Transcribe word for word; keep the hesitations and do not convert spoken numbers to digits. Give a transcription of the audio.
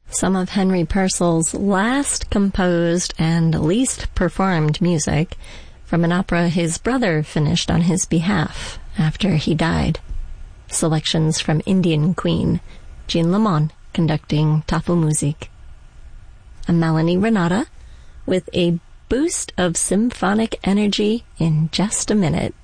Some of Henry Purcell's last composed and least performed music from an opera his brother finished on his behalf after he died. Selections from Indian Queen, Jean Lamont conducting Tafu Musik. A Melanie Renata with a boost of symphonic energy in just a minute.